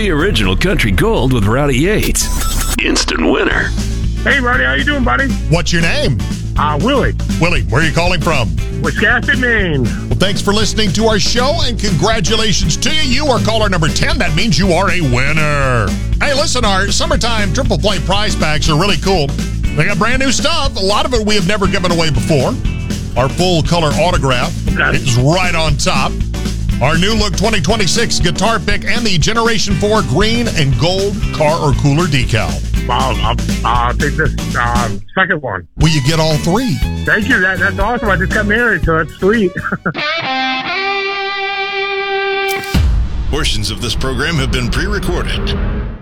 The original country gold with Rowdy Yates. Instant winner. Hey, Rowdy, how you doing, buddy? What's your name? Willie. Willie, where are you calling from? Wiscasset, Maine. Well, thanks for listening to our show, and congratulations to you. You are caller number 10. That means you are a winner. Hey, listen, our summertime triple play prize packs are really cool. They got brand new stuff. A lot of it we have never given away before. Our full color autograph is right on top. Our new look 2026 guitar pick and the Generation 4 green and gold car or cooler decal. I'll take this second one. Will you get all three? Thank you. That's awesome. I just got married, so that's sweet. Portions of this program have been pre-recorded.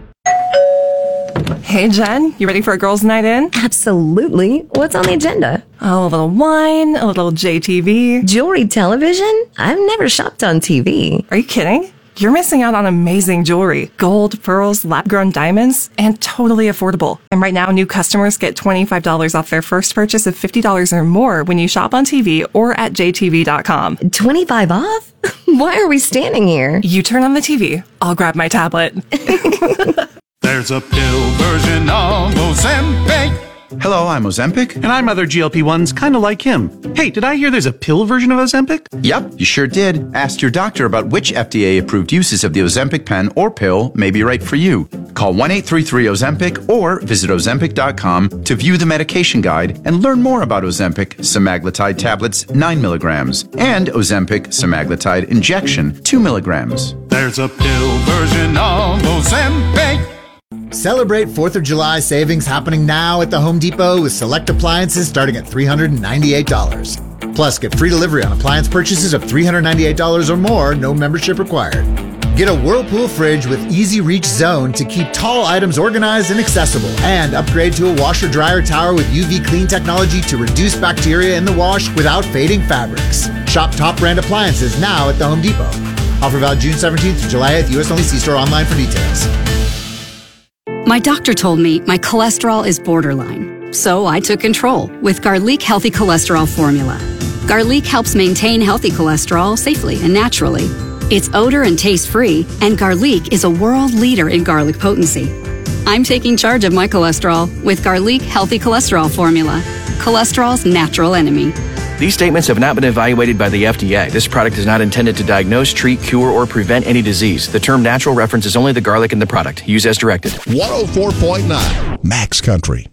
Hey, Jen, you ready for a girls' night in? Absolutely. What's on the agenda? Oh, a little wine, a little JTV. Jewelry television? I've never shopped on TV. Are you kidding? You're missing out on amazing jewelry. Gold, pearls, lab-grown diamonds, and totally affordable. And right now, new customers get $25 off their first purchase of $50 or more when you shop on TV or at jtv.com. 25 off? Why are we standing here? You turn on the TV. I'll grab my tablet. There's a pill version of Ozempic. Hello, I'm Ozempic. And I'm other GLP-1s kind of like him. Hey, did I hear there's a pill version of Ozempic? Yep, you sure did. Ask your doctor about which FDA-approved uses of the Ozempic pen or pill may be right for you. Call 1-833-OZEMPIC or visit Ozempic.com to view the medication guide and learn more about Ozempic semaglutide tablets 9 milligrams and Ozempic semaglutide injection 2 milligrams. There's a pill version of Ozempic. Celebrate 4th of July savings happening now at the Home Depot with select appliances starting at $398. Plus, get free delivery on appliance purchases of $398 or more, no membership required. Get a Whirlpool fridge with Easy Reach Zone to keep tall items organized and accessible. And upgrade to a washer-dryer tower with UV clean technology to reduce bacteria in the wash without fading fabrics. Shop top brand appliances now at the Home Depot. Offer valid June 17th to July 8th. U.S. only. See store online for details. My doctor told me my cholesterol is borderline, so I took control with Garlic Healthy Cholesterol Formula. Garlic helps maintain healthy cholesterol safely and naturally. It's odor and taste-free, and Garlic is a world leader in garlic potency. I'm taking charge of my cholesterol with Garlic Healthy Cholesterol Formula, cholesterol's natural enemy. These statements have not been evaluated by the FDA. This product is not intended to diagnose, treat, cure, or prevent any disease. The term natural references only the garlic in the product. Use as directed. 104.9 Max Country.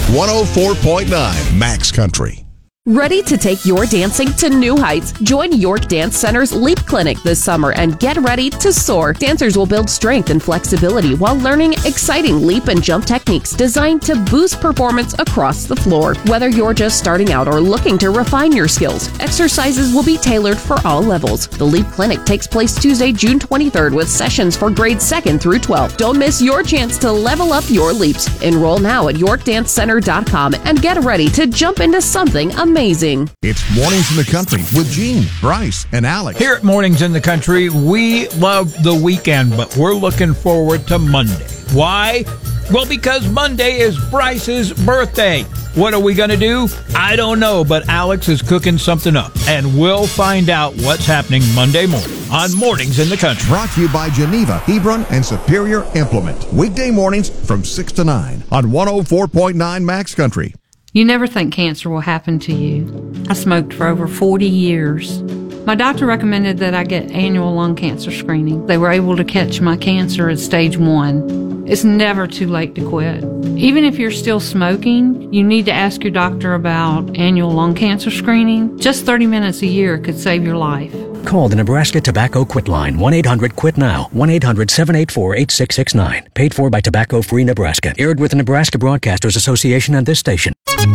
104.9 Max Country. Ready to take your dancing to new heights? Join York Dance Center's Leap Clinic this summer and get ready to soar. Dancers will build strength and flexibility while learning exciting leap and jump techniques designed to boost performance across the floor. Whether you're just starting out or looking to refine your skills, exercises will be tailored for all levels. The Leap Clinic takes place Tuesday, June 23rd with sessions for grades 2nd through 12th. Don't miss your chance to level up your leaps. Enroll now at YorkDanceCenter.com and get ready to jump into something amazing. It's Mornings in the Country with Gene, Bryce, and Alex. Here at Mornings in the Country, we love the weekend, but we're looking forward to Monday. Why? Well, because Monday is Bryce's birthday. What are we going to do? I don't know, but Alex is cooking something up, and we'll find out what's happening Monday morning on Mornings in the Country. Brought to you by Geneva, Hebron, and Superior Implement. Weekday mornings from 6 to 9 on 104.9 Max Country. You never think cancer will happen to you. I smoked for over 40 years. My doctor recommended that I get annual lung cancer screening. They were able to catch my cancer at stage 1. It's never too late to quit. Even if you're still smoking, you need to ask your doctor about annual lung cancer screening. Just 30 minutes a year could save your life. Call the Nebraska Tobacco Quit Line, 1-800-QUIT-NOW, 1-800-784-8669. Paid for by Tobacco Free Nebraska. Aired with the Nebraska Broadcasters Association and this station.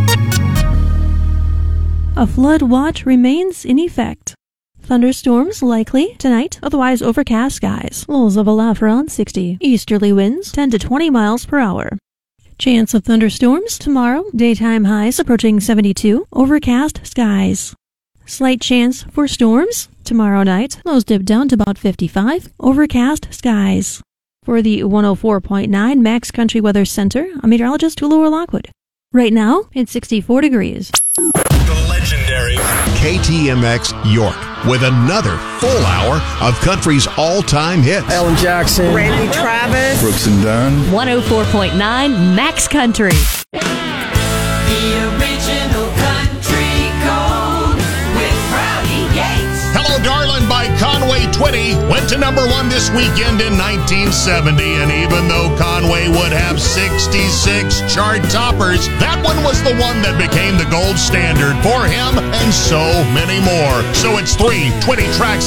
A flood watch remains in effect. Thunderstorms likely tonight, otherwise overcast skies. Lows of around 60. Easterly winds 10 to 20 miles per hour. Chance of thunderstorms tomorrow, daytime highs approaching 72, overcast skies. Slight chance for storms tomorrow night, lows dip down to about 55, overcast skies. For the 104.9 Max Country Weather Center, I'm meteorologist Tulua Lockwood. Right now, it's 64 degrees. The legendary KTMX York with another full hour of country's all-time hits. Alan Jackson, Randy Travis, Brooks and Dunn. 104.9 Max Country. The original country gold with Rowdy Yates. Hello, Darling by Conway Twitty went to number 1 this weekend in 1970, and even though Conway would have 66 chart toppers, that one was the one that became the gold standard for him and so many more. So it's 3 Twitty tracks